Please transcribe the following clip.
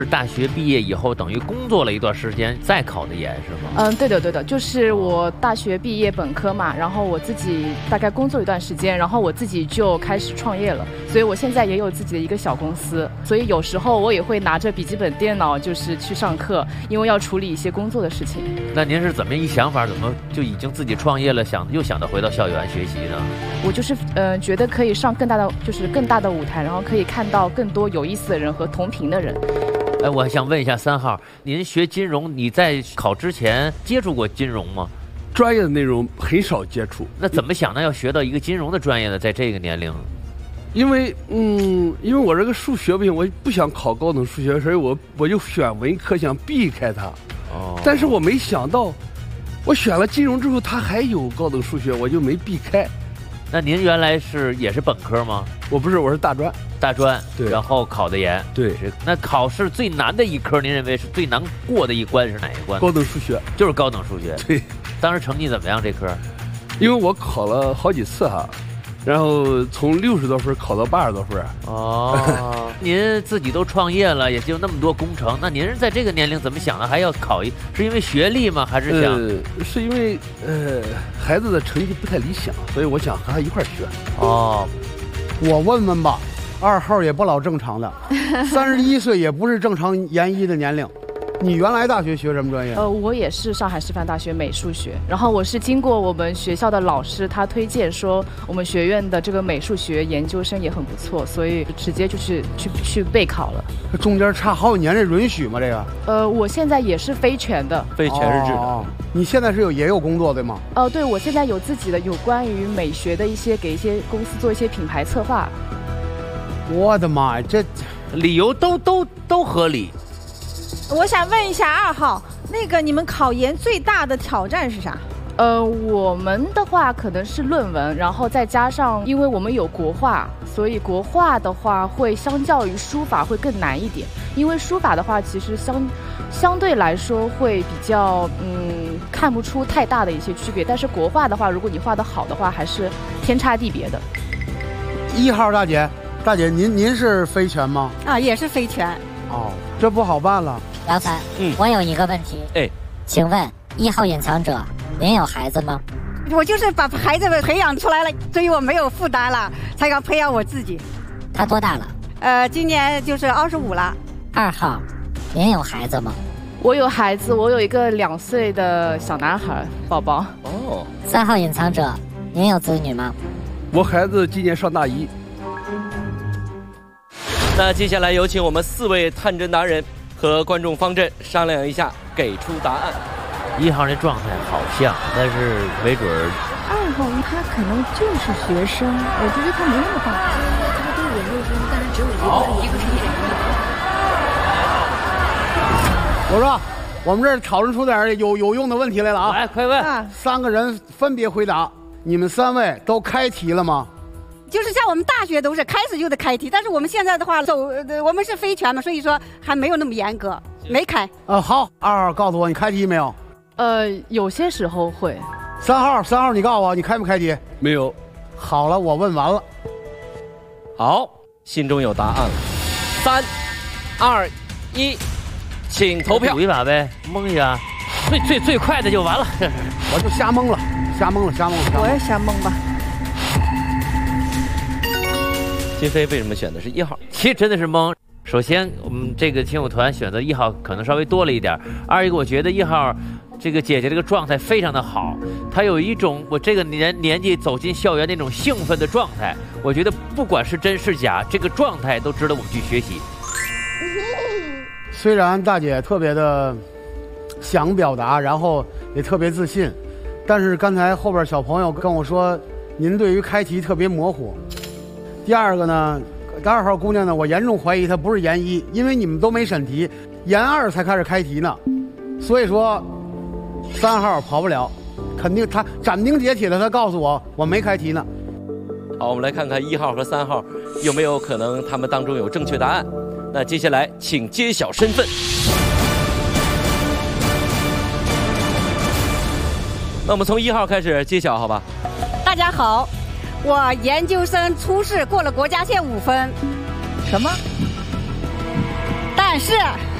大学毕业以后，等于工作了一段时间再考的研是吗？ 对的，就是我大学毕业本科嘛，然后我自己大概工作一段时间，然后我自己就开始创业了，所以我现在也有自己的一个小公司，所以有时候我也会拿着笔记本电脑就是去上课，因为要处理一些工作的事情。 那您是怎么一想法，怎么就已经自己创业了，又想着回到校园学习呢？ 我就是觉得可以上更大的舞台，然后可以看到更多有意思的人和同频的人。 哎，我还想问一下3号，您学金融，你在考之前接触过金融吗？ 专业的内容很少接触。 那怎么想呢？要学到一个金融的专业呢？在这个年龄？ 因为我这个数学不行，我不想考高等数学，所以我就选文科，想避开它。哦。但是我没想到，我选了金融之后，它还有高等数学，我就没避开。 那您原来也是本科吗？ 我不是，我是大专。 大专， 对， 然后考的研， 对。 那考试最难的一科，您认为是最难过的一关是哪一关？ 高等数学， 就是高等数学。 对， 当时成绩怎么样这科？ 因为我考了好几次哈，然后从60多分考到80多分。 哦，您自己都创业了，也就那么多工程，那您是在这个年龄怎么想的？还要考是因为学历吗？还是想？ 是因为孩子的成绩不太理想，所以我想和他一块学。 哦， 我问问吧。2号也不老正常的，31岁也不是正常研一的年龄。你原来大学学什么专业？ 我也是上海师范大学美术学，然后我是经过我们学校的老师他推荐说我们学院的这个美术学研究生也很不错，所以直接就是去备考了。 中间差好几年，这允许吗？这个？ 我现在也是非全的， 非全日制的。哦， 你现在是也有工作对吗？ 对，我现在有自己的有关于美学的给一些公司做一些品牌策划。 我的妈呀，这理由都合理。 我想问一下2号，那个你们考研最大的挑战是啥？ 我们的话可能是论文，然后再加上因为我们有国画，所以国画的话会相较于书法会更难一点。因为书法的话其实相对来说会比较看不出太大的一些区别，但是国画的话，如果你画得好的话，还是天差地别的。 1号大姐，您是非全吗？ 啊，也是非全。 哦，这不好办了。 杨凡，我有一个问题。请问1号隐藏者，您有孩子吗？ 我就是把孩子们培养出来了，所以我没有负担了，才敢培养我自己。 他多大了？ 今年就是25了。 2号，您有孩子吗？ 我有孩子，我有一个2岁的小男孩宝宝。 哦。3号隐藏者，您有子女吗？ 我孩子今年上大1。 那接下来有请我们4位探针达人和观众方阵商量一下，给出答案。 1号这状态好像，但是没准 2号他可能就是学生，我觉得他没那么大。他都研究生，但是只有一个是1点1。 我说，我们这儿讨论出点有用的问题来了啊！ 来，快问 ！3个人分别回答。你们3位都开题了吗？ 就是像我们大学都是开始就得开题，但是我们现在的话我们是非全嘛，所以说还没有那么严格，没开。 好，2号告诉我你开题没有？ 有些时候会。 3号你告诉我你开没开题？ 没有。 好了，我问完了。 好，心中有答案了。3、2、1，请投票。 赌一把呗，蒙一下，最快的就完了。 我就瞎蒙了。 我也瞎蒙吧。 金飞为什么选的是1号？ 其实真的是蒙。首先，我们这个亲友团选择1号可能稍微多了一点。2一个，我觉得1号这个姐姐这个状态非常的好，她有一种我这个年纪走进校园那种兴奋的状态。我觉得不管是真是假，这个状态都值得我们去学习。 虽然大姐特别的想表达，然后也特别自信，但是刚才后边小朋友跟我说，您对于开题特别模糊。第二个呢，2号姑娘呢，我严重怀疑她不是研1，因为你们都没审题，研2才开始开题呢，所以说3号跑不了，肯定他斩钉截铁的，他告诉我没开题呢。 好，我们来看看1号和3号有没有可能他们当中有正确答案。那接下来请揭晓身份。那我们从1号开始揭晓，好吧？ 大家好，我研究生初试过了国家线5分。 什么？ 但是